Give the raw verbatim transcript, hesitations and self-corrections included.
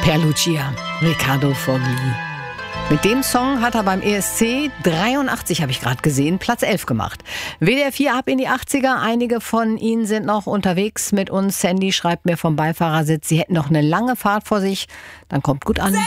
Per Lucia, Riccardo Fogli. Mit dem Song hat er beim E S C dreiundachtzig, habe ich gerade gesehen, Platz elf gemacht. W D R vier ab in die achtziger. Einige von Ihnen sind noch unterwegs mit uns. Sandy schreibt mir vom Beifahrersitz, sie hätten noch eine lange Fahrt vor sich. Dann kommt gut an.